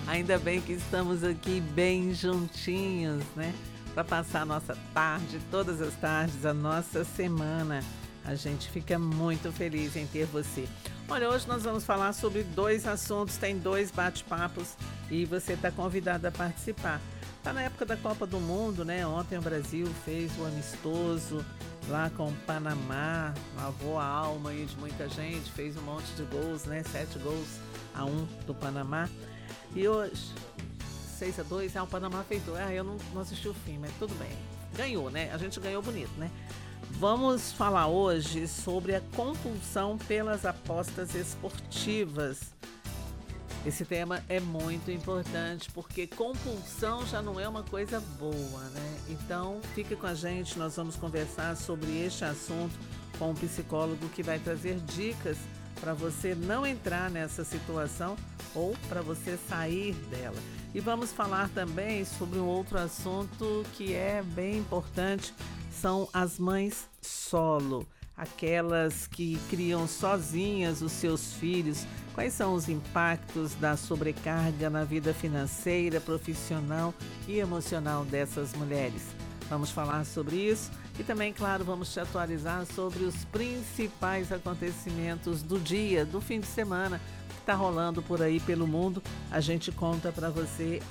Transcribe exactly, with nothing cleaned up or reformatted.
Ainda bem que estamos aqui bem juntinhos, né? Para passar a nossa tarde, todas as tardes, a nossa semana. A gente fica muito feliz em ter você. Olha, hoje nós vamos falar sobre dois assuntos, tem dois bate-papos e você está convidado a participar. Está na época da Copa do Mundo, né? Ontem o Brasil fez o amistoso lá com o Panamá, lavou a alma aí de muita gente, fez um monte de gols, né? Sete gols a um do Panamá. E hoje, seis a dois, ah, o Panamá fez dois. Ah, eu não, não assisti o fim, mas tudo bem. Ganhou, né? A gente ganhou bonito, né? Vamos falar hoje sobre a compulsão pelas apostas esportivas. Esse tema é muito importante porque compulsão já não é uma coisa boa, né? Então, fica com a gente, nós vamos conversar sobre este assunto com um psicólogo que vai trazer dicas para você não entrar nessa situação ou para você sair dela. E vamos falar também sobre um outro assunto que é bem importante, são as mães solo, aquelas que criam sozinhas os seus filhos. Quais são os impactos da sobrecarga na vida financeira, profissional e emocional dessas mulheres? Vamos falar sobre isso e também, claro, vamos te atualizar sobre os principais acontecimentos do dia, do fim de semana, que está rolando por aí pelo mundo. A gente conta para você